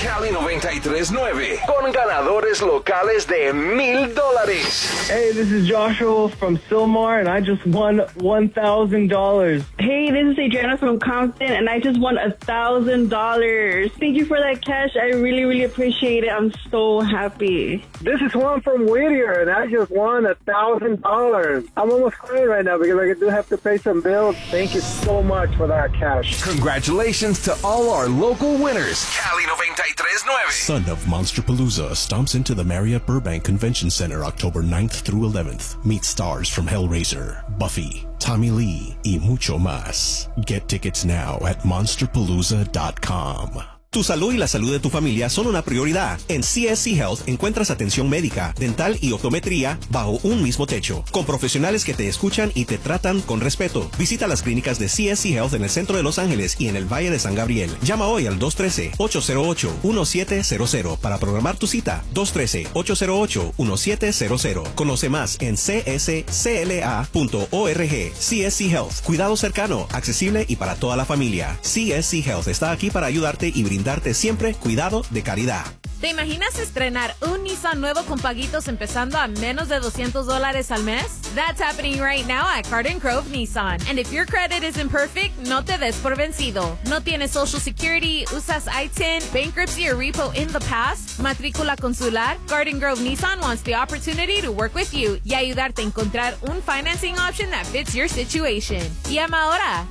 Cali 93.9 con ganadores locales de $1,000. Hey, this is Joshua from Sylmar, and I just won $1,000. Hey, this is Adriana from Compton, and I just won $1,000. Thank you for that cash. I really, really appreciate it. I'm so happy. This is Juan from Whittier, and I just won $1,000. I'm almost crying right now because I do have to pay some bills. Thank you so much for that cash. Congratulations to all our local winners. Cali 93.9. Son of Monsterpalooza stomps into the Marriott Burbank Convention Center October 9th through 11th. Meet stars from Hellraiser, Buffy, Tommy Lee, y mucho más. Get tickets now at monsterpalooza.com. Tu salud y la salud de tu familia son una prioridad. En CSC Health encuentras atención médica, dental y optometría bajo un mismo techo, con profesionales que te escuchan y te tratan con respeto. Visita las clínicas de CSC Health en el centro de Los Ángeles y en el Valle de San Gabriel. Llama hoy al 213-808-1700 para programar tu cita. 213-808-1700. Conoce más en cscla.org. CSC Health. Cuidado cercano, accesible y para toda la familia. CSC Health está aquí para ayudarte y brindarte siempre cuidado de calidad. ¿Te imaginas estrenar un Nissan nuevo con paguitos empezando a menos de $200 al mes? That's happening right now at Garden Grove Nissan. And if your credit isn't perfect, no te des por vencido. ¿No tienes Social Security, usas ITIN, bankruptcy or repo in the past, matrícula consular? Garden Grove Nissan wants the opportunity to work with you y ayudarte a encontrar un financing option that fits your situation. Llama ahora,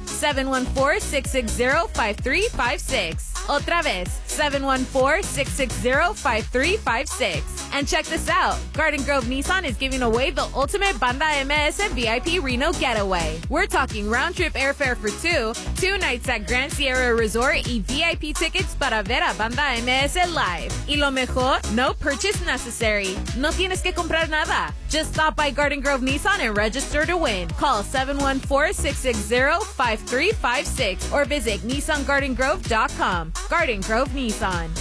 714-660-5356. Otra vez, 714-660-5356. And check this out. Garden Grove Nissan is giving away the ultimate Banda MS VIP Reno getaway. We're talking round-trip airfare for two nights at Grand Sierra Resort y VIP tickets para ver a Banda MS live. Y lo mejor, no purchase necessary. No tienes que comprar nada. Just stop by Garden Grove Nissan and register to win. Call 714-660-5356 or visit NissanGardenGrove.com. Garden Grove Nissan.